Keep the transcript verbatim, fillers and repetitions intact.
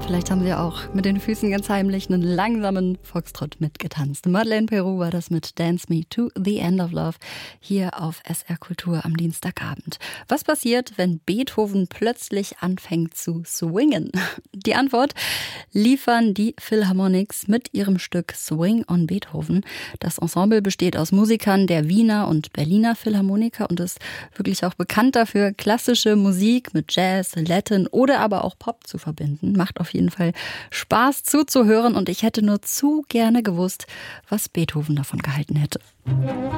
Vielleicht haben Sie auch mit den Füßen ganz heimlich einen langsamen Foxtrott mitgetanzt. Madeleine Peru war das mit Dance Me to the End of Love hier auf S R Kultur am Dienstagabend. Was passiert, wenn Beethoven plötzlich anfängt zu swingen? Die Antwort liefern die Philharmonics mit ihrem Stück Swing on Beethoven. Das Ensemble besteht aus Musikern der Wiener und Berliner Philharmoniker und ist wirklich auch bekannt dafür, klassische Musik mit Jazz, Latin oder aber auch Pop zu verbinden. Macht auf jeden Fall Spaß zuzuhören und ich hätte nur zu gerne gewusst, was Beethoven davon gehalten hätte.